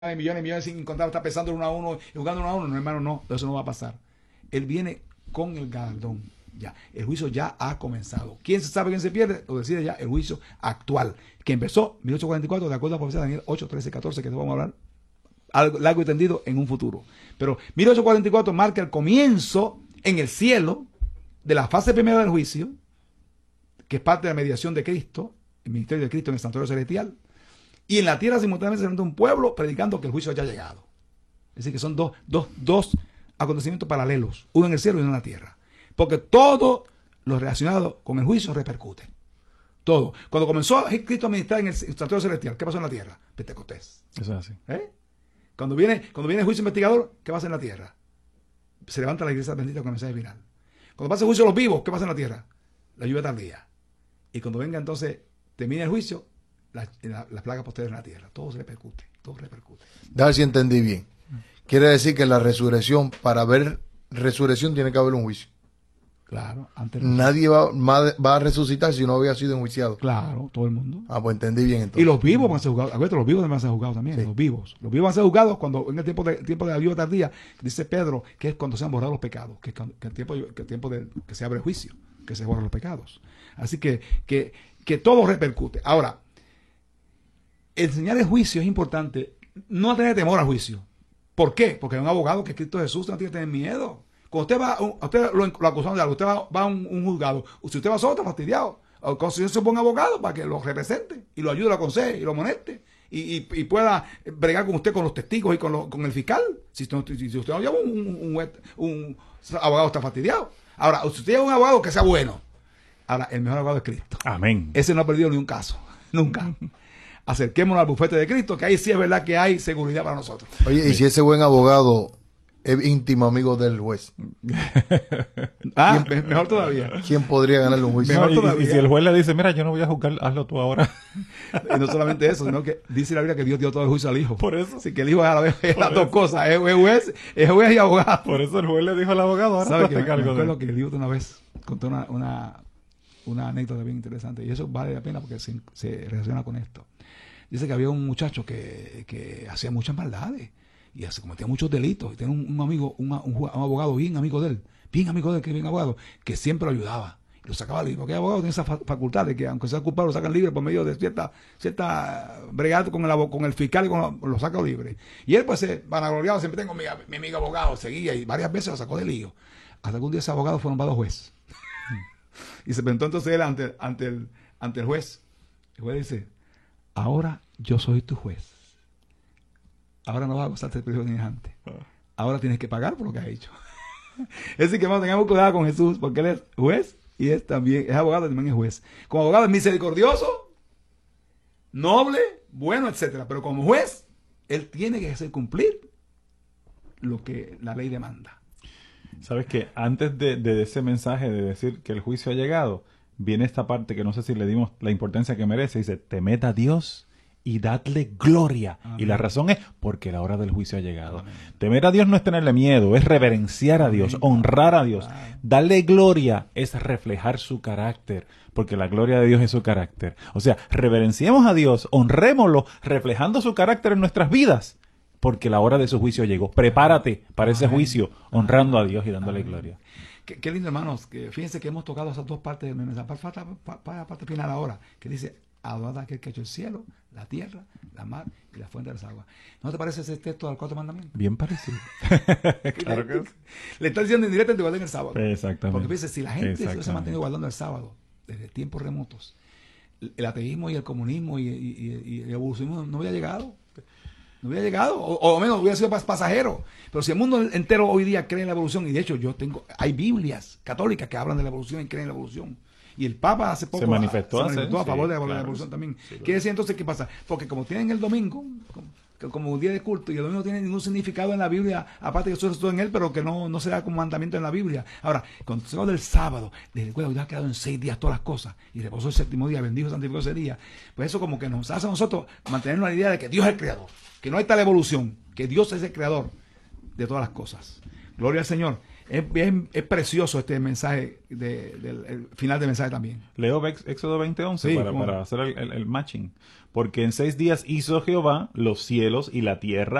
de millones y millones sin contar, está pesando 1 a 1 y jugando 1 a 1. No, hermano, no, eso no va a pasar. Él viene con el galardón. Ya, el juicio ya ha comenzado. ¿Quién se sabe quién se pierde? Lo decide ya el juicio actual, que empezó en 1844, de acuerdo a la profecía de Daniel 8, 13, 14, que te vamos a hablar algo largo y tendido en un futuro. Pero 1844 marca el comienzo en el cielo de la fase primera del juicio, que es parte de la mediación de Cristo, el ministerio de Cristo en el santuario celestial, y en la tierra simultáneamente se levanta un pueblo predicando que el juicio haya llegado. Es decir, que son dos acontecimientos paralelos, uno en el cielo y uno en la tierra. Porque todo lo relacionado con el juicio repercute. Todo. Cuando comenzó Cristo a ministrar en el santuario celestial, ¿qué pasó en la tierra? Pentecostés. Eso es así. Cuando viene el juicio investigador, ¿qué pasa en la tierra? Se levanta la iglesia bendita con el mensaje final. Cuando pasa el juicio a los vivos, ¿qué pasa en la tierra? La lluvia tardía. Y cuando venga entonces, termina el juicio, las plagas posteriores en la tierra. Todo se repercute, todo repercute. A ver si entendí bien. Quiere decir que la resurrección, para haber resurrección, tiene que haber un juicio. Claro. Nadie va a resucitar si no había sido enjuiciado. Claro, todo el mundo. Ah, pues entendí bien entonces. Y los vivos van a ser juzgados. Acuérdate, los vivos van a ser juzgados también. Sí. Los vivos van a ser juzgados cuando en el tiempo de la lluvia tardía, dice Pedro, que es cuando se han borrado los pecados, que el tiempo que se abre el juicio, que se borran los pecados. Así que todo repercute. Ahora, enseñar el juicio es importante. No tener temor al juicio. ¿Por qué? Porque hay un abogado que es Cristo Jesús, no tiene que tener miedo. Cuando usted lo acusaron de algo, usted va a un juzgado, si usted va solo, está fastidiado. Consíguese un buen abogado para que lo represente y lo ayude, lo aconseje y lo amoneste y pueda bregar con usted, con los testigos y con el fiscal. Si usted no lleva un abogado, está fastidiado. Ahora, si usted lleva un abogado que sea bueno, ahora, el mejor abogado es Cristo. Amén. Ese no ha perdido ni un caso, nunca. Acerquémonos al bufete de Cristo, que ahí sí es verdad que hay seguridad para nosotros. Oye, ¿y si ese buen abogado es íntimo amigo del juez? Mejor todavía. ¿Quién podría ganarle un juicio? Y si el juez le dice, mira, yo no voy a juzgar, hazlo tú ahora. Y no solamente eso, sino que dice la Biblia que Dios dio todo el juicio al Hijo. Por eso. Así que el Hijo es a la vez las dos cosas, es juez y abogado. Por eso el juez le dijo al abogado, ahora ¿Sabe que me cargo acuerdo que el Hijo de una vez contó una anécdota bien interesante, y eso vale la pena porque se relaciona con esto. Dice que había un muchacho que hacía muchas maldades y se cometía muchos delitos, y tenía un amigo, un abogado bien amigo de él, que bien abogado, que siempre lo ayudaba y lo sacaba libre, porque el abogado tiene esa facultad de que aunque sea culpable lo sacan libre por medio de cierta bregada con el fiscal, y lo saca libre. Y él pues se vanagloriaba, siempre tengo mi amigo abogado, seguía y varias veces lo sacó del lío, hasta que un día ese abogado fue nombrado juez. Y se presentó entonces él ante el juez. El juez dice: ahora yo soy tu juez. Ahora no vas a gozarte el privilegio ni antes. Ahora tienes que pagar por lo que has hecho. Es decir, que tengamos cuidado con Jesús, porque Él es juez y es abogado y también es juez. Como abogado es misericordioso, noble, bueno, etcétera. Pero como juez, Él tiene que hacer cumplir lo que la ley demanda. Sabes que antes de ese mensaje de decir que el juicio ha llegado, viene esta parte que no sé si le dimos la importancia que merece. Dice, temed a Dios y dadle gloria. Amén. Y la razón es porque la hora del juicio ha llegado. Amén. Temer a Dios no es tenerle miedo, es reverenciar a Dios, honrar a Dios. Darle gloria es reflejar su carácter, porque la gloria de Dios es su carácter. O sea, reverenciemos a Dios, honrémoslo, reflejando su carácter en nuestras vidas, porque la hora de su juicio llegó. Prepárate para ese juicio, honrando a Dios y dándole gloria. Qué lindo, hermanos, que fíjense que hemos tocado esas dos partes del mensaje. Falta la parte final ahora, que dice: adorad a aquel que ha hecho el cielo, la tierra, la mar y la fuente de las aguas. ¿No te parece ese texto del cuarto mandamiento? Bien parecido. Claro que sí. Le está diciendo en directo, te guarden el sábado. Exactamente. Porque fíjense, si la gente se ha mantenido guardando el sábado desde tiempos remotos, el ateísmo y el comunismo y el evolucionismo no hubiera llegado. No hubiera llegado, o menos hubiera sido pasajero. Pero si el mundo entero hoy día cree en la evolución, y de hecho hay Biblias católicas que hablan de la evolución y creen en la evolución. Y el Papa hace poco se manifestó a favor de la evolución también. Sí, quiere decir entonces, ¿qué pasa? Porque como tienen el domingo como un día de culto, y el domingo no tiene ningún significado en la Biblia, aparte que eso es en él, pero que no será como mandamiento en la Biblia. Ahora, cuando se habla del sábado, desde Dios ha creado en 6 días todas las cosas, y reposó el séptimo día, bendijo y santificó ese día, pues eso como que nos hace a nosotros mantenernos la idea de que Dios es el creador, que no hay tal evolución, que Dios es el creador de todas las cosas. Gloria al Señor. Es precioso este mensaje, el final del mensaje también. Leo Éxodo 20:11 Sí, para hacer el matching. Porque en 6 días hizo Jehová los cielos y la tierra